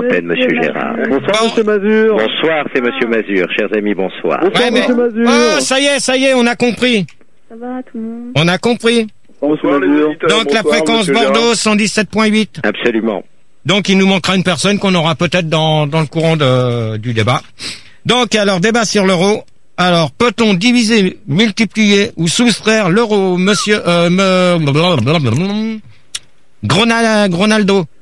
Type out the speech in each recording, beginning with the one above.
l'antenne, monsieur Gérard. Bonsoir, monsieur Mazur. Bonsoir, c'est monsieur Mazur. Chers amis, bonsoir. Bonsoir, monsieur Mazur. Oh, ça y est, on a compris. Ça va, tout le monde? On a compris. Bonsoir, monsieur Mazur. Donc la fréquence Bordeaux, 117.8. Absolument. Donc il nous manquera une personne qu'on aura peut-être dans le courant du débat. Donc alors, débat sur l'euro. Alors, peut-on diviser, multiplier ou soustraire l'euro, monsieur Gronaldo?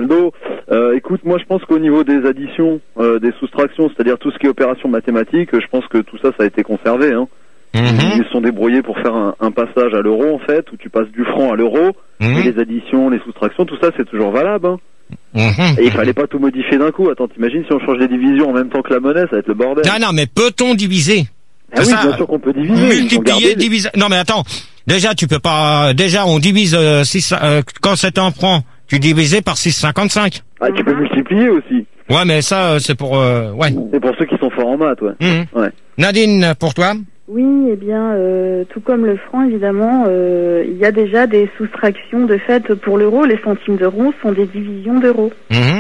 Écoute, moi je pense qu'au niveau des additions, des soustractions, c'est-à-dire tout ce qui est opération mathématique, je pense que tout ça a été conservé. Hein. Ils se sont débrouillés pour faire un passage à l'euro, en fait, où tu passes du franc à l'euro, et les additions, les soustractions, tout ça c'est toujours valable. Hein. Et il fallait pas tout modifier d'un coup. Attends, t'imagines si on change les divisions en même temps que la monnaie, ça va être le bordel. Non, mais peut-on diviser? Ah oui, bien sûr qu'on peut diviser. Multiplier, diviser. Non, mais attends. Déjà, tu peux pas. Déjà, on divise 6. Quand c'était en francs, tu divisais par 6,55. Ah, tu peux multiplier aussi. Ouais, mais ça, c'est pour. Ouais. C'est pour ceux qui sont forts en maths, ouais. Ouais. Nadine, pour toi? Oui, eh bien, tout comme le franc, évidemment, il y a déjà des soustractions de fait pour l'euro. Les centimes d'euros sont des divisions d'euros.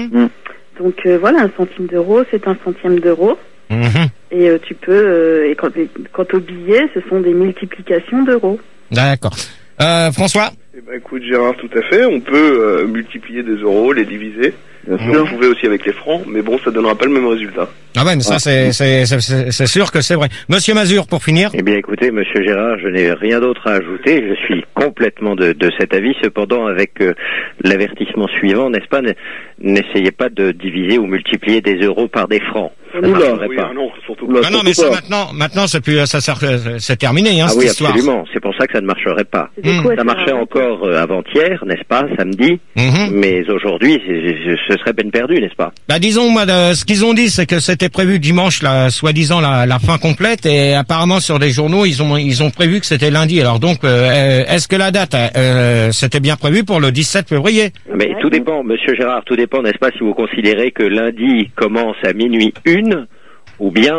Donc voilà, un centime d'euro, c'est un centième d'euro. Et tu peux, et quant aux billets, ce sont des multiplications d'euros. D'accord. François? Eh ben, écoute, Gérard, tout à fait. On peut multiplier des euros, les diviser. On pouvait aussi avec les francs, mais bon, ça donnera pas le même résultat. Ah ouais, mais ça, c'est sûr que c'est vrai. Monsieur Mazur, pour finir. Eh bien, écoutez, monsieur Gérard, je n'ai rien d'autre à ajouter. Je suis complètement de cet avis. Cependant, avec l'avertissement suivant, n'est-ce pas, n'essayez pas de diviser ou multiplier des euros par des francs. Ça marcherait pas. Non, surtout pas. Non, mais ça maintenant, c'est terminé, hein, cette histoire. Absolument. C'est pour ça que ça ne marcherait pas. Ça marchait encore avant-hier, n'est-ce pas, samedi. Mais aujourd'hui, ce serait peine perdue, n'est-ce pas? Bah, disons, moi, ce qu'ils ont dit, c'est que c'était prévu dimanche, soi-disant, la fin complète, et apparemment, sur les journaux, ils ont prévu que c'était lundi. Alors donc, est-ce que la date, c'était bien prévu pour le 17 février? Mais tout dépend, monsieur Gérard, tout dépend, n'est-ce pas, si vous considérez que lundi commence à minuit 1, ou bien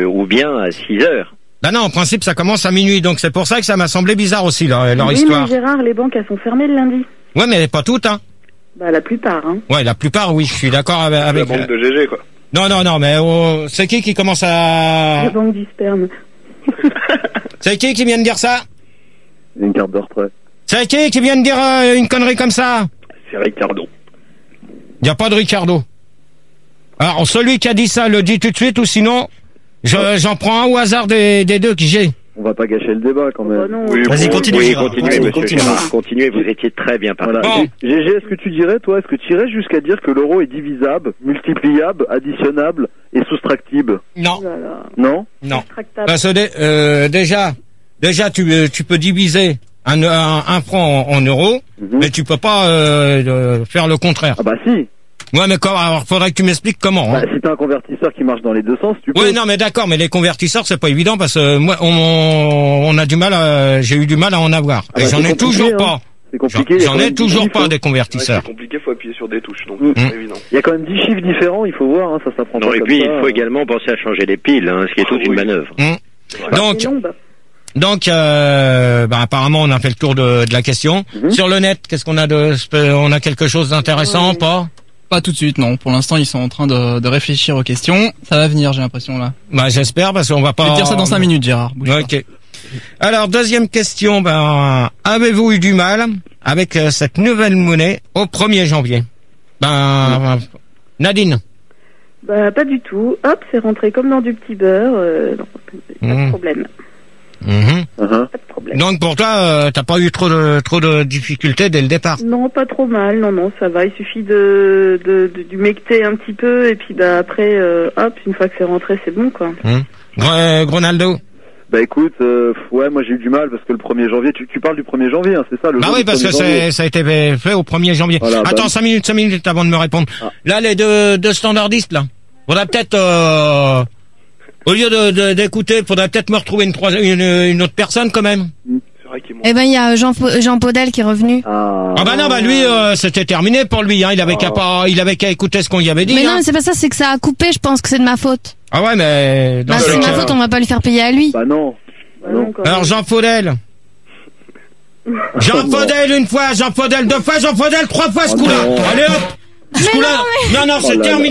à 6 heures. Bah non, en principe, ça commence à minuit, donc c'est pour ça que ça m'a semblé bizarre aussi, leur histoire. Oui, mais Gérard, les banques, elles sont fermées le lundi. Ouais, mais pas toutes, hein. Bah, la plupart, hein. Ouais, la plupart, oui, je suis d'accord avec... La banque de GG, quoi. Non, mais c'est qui commence à... La banque du sperme. C'est qui vient de dire ça? Une carte de retrait. C'est qui vient de dire une connerie comme ça? C'est Ricardo. Il n'y a pas de Ricardo. Alors, celui qui a dit ça le dit tout de suite, ou sinon, j'en prends un au hasard des deux que j'ai. On va pas gâcher le débat, quand même. non. Oui, Vas-y, continue, Gérard. Continuez, monsieur Gérard. Continuez, vous étiez très bien parti. Voilà. Bon. GG, est-ce que tu irais jusqu'à dire que l'euro est divisable, multipliable, additionnable et soustractible? Non. Voilà. Non? Non. Tractable. Parce que déjà, tu peux diviser un franc en euros, mais tu peux pas faire le contraire. Ah bah si. Ouais, mais alors faudrait que tu m'expliques comment. Hein. Bah, si t'as un convertisseur qui marche dans les deux sens, tu peux. Oui, non, mais d'accord, mais les convertisseurs, c'est pas évident parce que moi, on a du mal, j'ai eu du mal à en avoir. Ah bah, et j'en ai toujours hein. pas. C'est compliqué. J'en ai toujours pas des Ouais, convertisseurs. c'est compliqué, faut appuyer sur des touches, donc c'est pas évident. Il y a quand même 10 chiffres différents, il faut voir, hein, ça s'apprend Non, pas et comme puis ça. il faut également penser à changer les piles, hein, ce qui est toute une manœuvre. Donc, apparemment, on a fait le tour de la question. Sur le net, qu'est-ce qu'on a on a quelque chose d'intéressant, pas? Pas tout de suite, non. Pour l'instant, ils sont en train de réfléchir aux questions. Ça va venir, j'ai l'impression, là. Bah, j'espère, parce qu'on va pas... Je vais te dire ça dans 5 minutes, Gérard. Bouge pas. Ok. Alors, deuxième question, avez-vous eu du mal avec cette nouvelle monnaie au 1er janvier? Nadine? Bah, pas du tout. Hop, c'est rentré comme dans du petit beurre. Pas de problème. Pas de problème. Donc, pour toi, t'as pas eu trop de difficultés dès le départ? Non, pas trop mal. Non, ça va. Il suffit d'humecter un petit peu et puis après, hop, une fois que c'est rentré, c'est bon, quoi. Gronaldo? Bah écoute, ouais, moi j'ai eu du mal parce que le 1er janvier, tu parles du 1er janvier, hein, c'est ça? Bah oui, parce que ça a été fait au 1er janvier. Voilà, attends, 5 minutes avant de me répondre. Ah. Là, les deux standardistes, là. Faudrait peut-être, au lieu d'écouter, faudrait peut-être me retrouver une autre personne, quand même. C'est vrai qu'il Eh ben, il y a Jean Podel qui est revenu. Ah bah non, lui, c'était terminé pour lui, hein. Il avait qu'à écouter ce qu'on y avait dit. Mais hein. non, c'est pas ça, c'est que ça a coupé, je pense que c'est de ma faute. Ah ouais, mais... Bah, c'est de ma faute, on va pas lui faire payer à lui. Bah non. Alors, Jean Podel. Jean Podel une fois, Jean Podel deux fois, Jean Podel trois fois, ce coup-là. Allez hop! Ce coup-là. Non, c'est terminé.